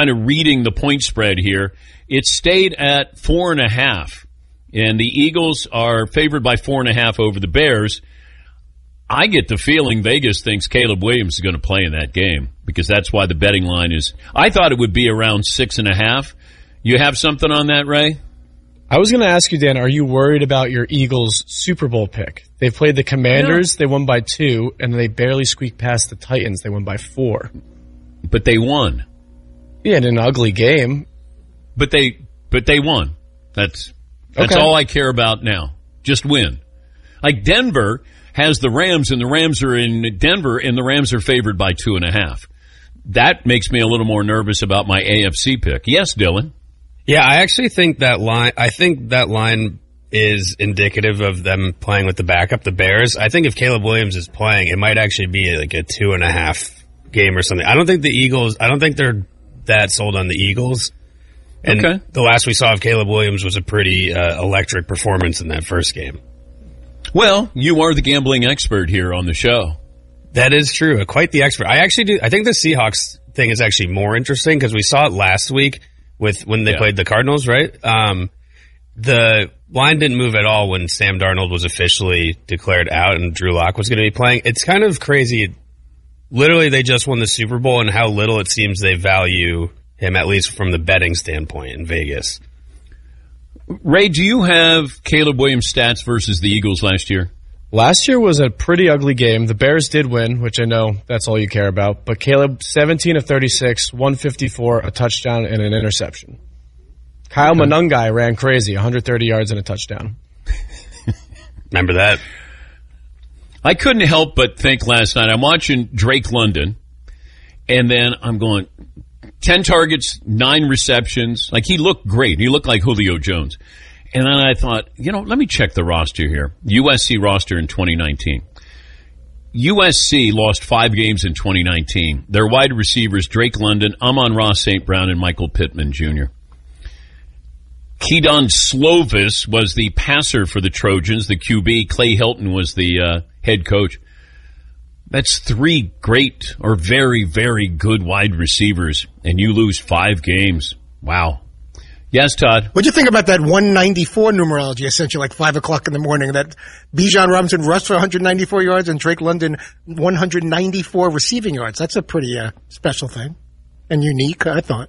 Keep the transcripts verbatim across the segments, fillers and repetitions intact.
kind of reading the point spread here. It stayed at four and a half, and the Eagles are favored by four and a half over the Bears. I get the feeling Vegas thinks Caleb Williams is going to play in that game because that's why the betting line is. I thought it would be around six and a half. You have something on that, Ray? I was going to ask you, Dan, are you worried about your Eagles Super Bowl pick? They played the Commanders, yeah. They won by two, and they barely squeaked past the Titans. They won by four. But they won. Yeah, in an ugly game. But they but they won. That's that's okay. All I care about now. Just win. Like Denver has the Rams, and the Rams are in Denver, and the Rams are favored by two and a half. That makes me a little more nervous about my A F C pick. Yes, Dylan? Yeah, I actually think that line, I think that line is indicative of them playing with the backup, the Bears. I think if Caleb Williams is playing, it might actually be like a two and a half game or something. I don't think the Eagles, I don't think they're that sold on the Eagles. And okay. The last we saw of Caleb Williams was a pretty uh, electric performance in that first game. Well, you are the gambling expert here on the show. That is true. Quite the expert. I actually do. I think the Seahawks thing is actually more interesting because we saw it last week with when they yeah. played the Cardinals, right? Um, the line didn't move at all when Sam Darnold was officially declared out and Drew Lock was going to be playing. It's kind of crazy. Literally, they just won the Super Bowl and how little it seems they value him, at least from the betting standpoint in Vegas. Ray, do you have Caleb Williams' stats versus the Eagles last year? Last year was a pretty ugly game. The Bears did win, which I know that's all you care about. But Caleb, seventeen of thirty-six, one fifty-four, a touchdown, and an interception. Kyle okay. Monungai ran crazy, one hundred thirty yards and a touchdown. Remember that? I couldn't help but think last night, I'm watching Drake London, and then I'm going, ten targets, nine receptions. Like, he looked great. He looked like Julio Jones. And then I thought, you know, let me check the roster here. U S C roster in twenty nineteen. U S C lost five games in twenty nineteen. Their wide receivers, Drake London, Amon-Ra Saint Brown, and Michael Pittman Junior Kedon Slovis was the passer for the Trojans. The Q B, Clay Helton, was the uh, head coach. That's three great or very, very good wide receivers, and you lose five games. Wow. Yes, Todd? What'd you think about that one ninety-four numerology I sent you like five o'clock in the morning, that Bijan Robinson rushed for one hundred ninety-four yards and Drake London one hundred ninety-four receiving yards? That's a pretty uh, special thing and unique, I thought.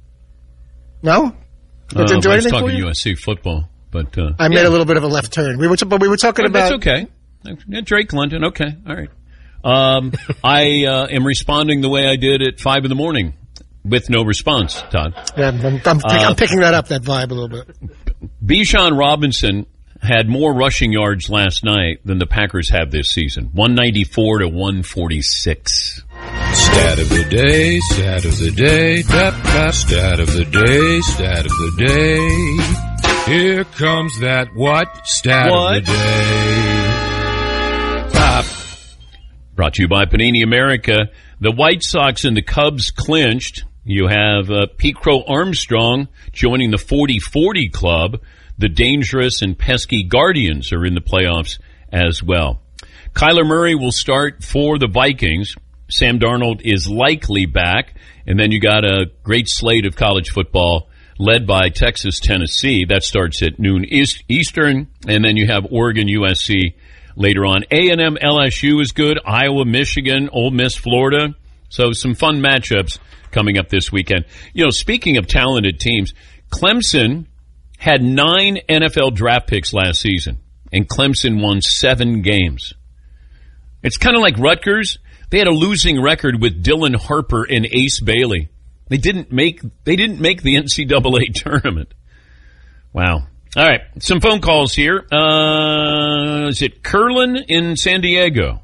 No? Did uh, you do I was anything talking for you? U S C football, but uh, I yeah. made a little bit of a left turn. We were, t- but we were talking oh, about. That's okay. Yeah, Drake London. Okay, all right. Um, I uh, am responding the way I did at five in the morning with no response. Todd. Yeah, I'm, I'm, I'm, uh, I'm picking that up, that vibe a little bit. Bijan Robinson had more rushing yards last night than the Packers have this season. one ninety-four to one forty-six. Stat of the day, stat of the day, tap, tap, stat of the day, stat of the day. Here comes that what? Stat what? of the day. Pop. Brought to you by Panini America. The White Sox and the Cubs clinched. You have uh, Pete Crow Armstrong joining the forty forty club. The dangerous and pesky Guardians are in the playoffs as well. Kyler Murray will start for the Vikings. Sam Darnold is likely back. And then you got a great slate of college football led by Texas, Tennessee. That starts at noon Eastern. And then you have Oregon, U S C later on. A and M, L S U is good. Iowa, Michigan, Ole Miss, Florida. So some fun matchups coming up this weekend. You know, speaking of talented teams, Clemson had nine N F L draft picks last season, and Clemson won seven games. It's kind of like Rutgers. They had a losing record with Dylan Harper and Ace Bailey. They didn't make they didn't make the N C double A tournament. Wow. All right, some phone calls here. Uh, is it Curlin in San Diego?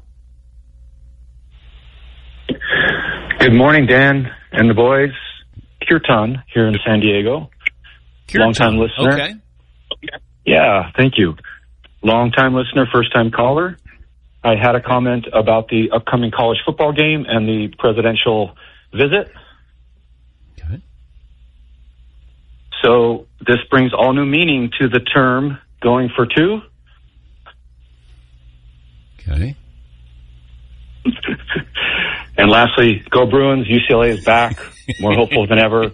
Good morning, Dan and the boys. Kirtan here in San Diego. Kirtan. Long-time listener. Okay. Yeah, thank you. Long-time listener, first-time caller. I had a comment about the upcoming college football game and the presidential visit. Okay. So this brings all new meaning to the term going for two. Okay. And lastly, go Bruins. U C L A is back, more hopeful than ever.